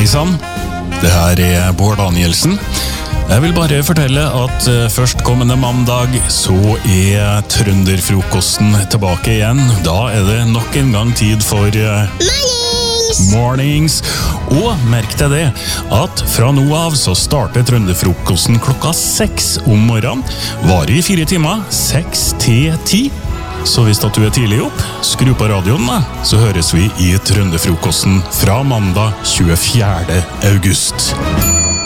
Hei sann, det her Bård Danielsen. Jeg vil bare fortelle at førstkommende mandag så trønderfrokosten tilbake igjen. Da det nok en gang tid for Mornings! Og merk deg det, at fra nå av så starter trønderfrokosten klokka 6 om morgenen. Varer i 4 timer, 6 til 10. Så hvis at du tidlig opp, skru på radioen da, så høres vi i trønderfrokosten fra mandag 24. august.